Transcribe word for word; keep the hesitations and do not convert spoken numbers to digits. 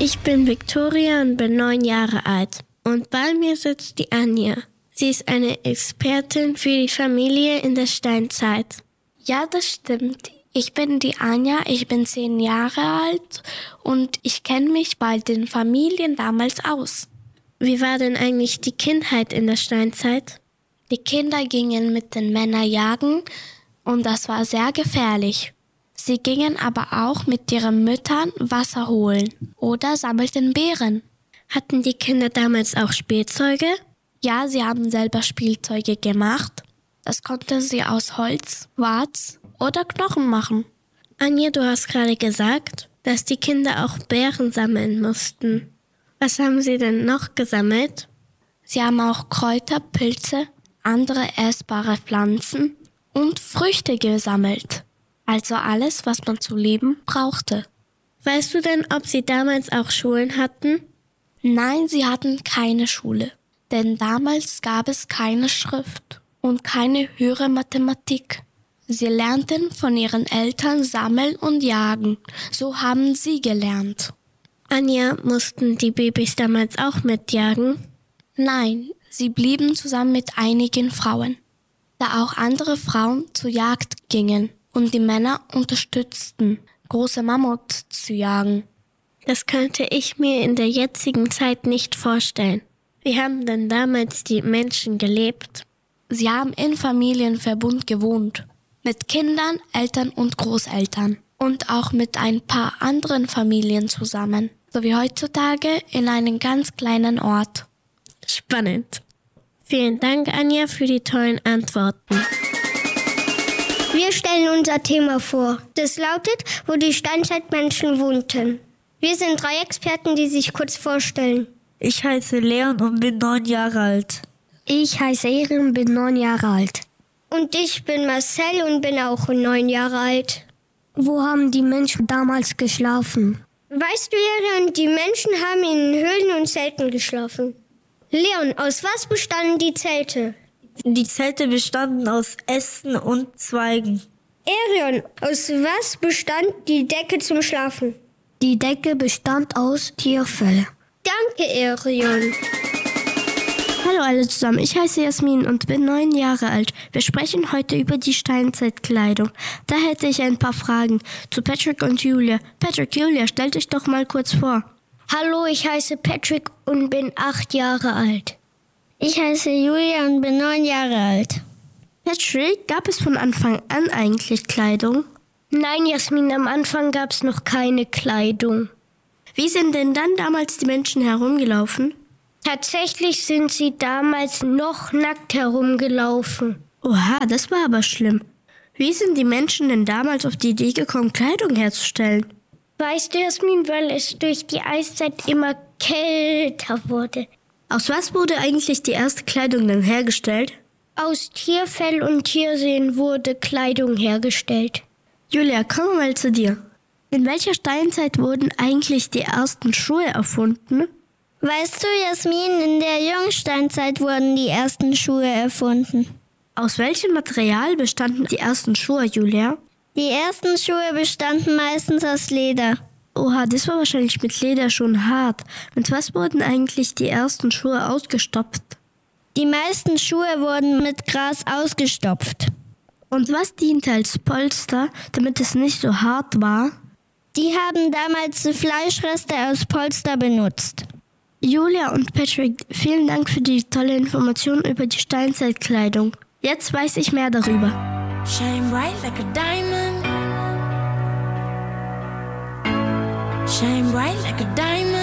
Ich bin Victoria und bin neun Jahre alt. Und bei mir sitzt die Anja. Sie ist eine Expertin für die Familie in der Steinzeit. Ja, das stimmt. Ich bin die Anja, ich bin zehn Jahre alt und ich kenne mich bei den Familien damals aus. Wie war denn eigentlich die Kindheit in der Steinzeit? Die Kinder gingen mit den Männern jagen und das war sehr gefährlich. Sie gingen aber auch mit ihren Müttern Wasser holen oder sammelten Beeren. Hatten die Kinder damals auch Spielzeuge? Ja, sie haben selber Spielzeuge gemacht. Das konnten sie aus Holz, Warz oder Knochen machen. Anja, du hast gerade gesagt, dass die Kinder auch Beeren sammeln mussten. Was haben sie denn noch gesammelt? Sie haben auch Kräuter, Pilze, andere essbare Pflanzen und Früchte gesammelt. Also alles, was man zu leben brauchte. Weißt du denn, ob sie damals auch Schulen hatten? Nein, sie hatten keine Schule. Denn damals gab es keine Schrift und keine höhere Mathematik. Sie lernten von ihren Eltern sammeln und jagen. So haben sie gelernt. Anja, mussten die Babys damals auch mitjagen? Nein, sie blieben zusammen mit einigen Frauen, da auch andere Frauen zur Jagd gingen und die Männer unterstützten, große Mammuts zu jagen. Das könnte ich mir in der jetzigen Zeit nicht vorstellen. Wie haben denn damals die Menschen gelebt? Sie haben in Familienverbund gewohnt, mit Kindern, Eltern und Großeltern und auch mit ein paar anderen Familien zusammen, so wie heutzutage in einem ganz kleinen Ort. Spannend. Vielen Dank, Anja, für die tollen Antworten. Wir stellen unser Thema vor. Das lautet, wo die Steinzeitmenschen wohnten. Wir sind drei Experten, die sich kurz vorstellen. Ich heiße Leon und bin neun Jahre alt. Ich heiße Erin und bin neun Jahre alt. Und ich bin Marcel und bin auch neun Jahre alt. Wo haben die Menschen damals geschlafen? Weißt du, Leon, die Menschen haben in Höhlen und Zelten geschlafen. Leon, aus was bestanden die Zelte? Die Zelte bestanden aus Ästen und Zweigen. Erion, aus was bestand die Decke zum Schlafen? Die Decke bestand aus Tierfell. Danke, Erion. Hallo alle zusammen, ich heiße Jasmin und bin neun Jahre alt. Wir sprechen heute über die Steinzeitkleidung. Da hätte ich ein paar Fragen zu Patrick und Julia. Patrick, Julia, stellt euch doch mal kurz vor. Hallo, ich heiße Patrick und bin acht Jahre alt. Ich heiße Julia und bin neun Jahre alt. Patrick, gab es von Anfang an eigentlich Kleidung? Nein, Jasmin, am Anfang gab es noch keine Kleidung. Wie sind denn dann damals die Menschen herumgelaufen? Tatsächlich sind sie damals noch nackt herumgelaufen. Oha, das war aber schlimm. Wie sind die Menschen denn damals auf die Idee gekommen, Kleidung herzustellen? Weißt du, Jasmin, weil es durch die Eiszeit immer kälter wurde. Aus was wurde eigentlich die erste Kleidung denn hergestellt? Aus Tierfell und Tiersehen wurde Kleidung hergestellt. Julia, kommen wir mal zu dir. In welcher Steinzeit wurden eigentlich die ersten Schuhe erfunden? Weißt du, Jasmin, in der Jungsteinzeit wurden die ersten Schuhe erfunden. Aus welchem Material bestanden die ersten Schuhe, Julia? Die ersten Schuhe bestanden meistens aus Leder. Oha, das war wahrscheinlich mit Leder schon hart. Mit was wurden eigentlich die ersten Schuhe ausgestopft? Die meisten Schuhe wurden mit Gras ausgestopft. Und was diente als Polster, damit es nicht so hart war? Die haben damals Fleischreste aus Polster benutzt. Julia und Patrick, vielen Dank für die tolle Information über die Steinzeitkleidung. Jetzt weiß ich mehr darüber. Shine bright like a diamond. Shine bright like a diamond.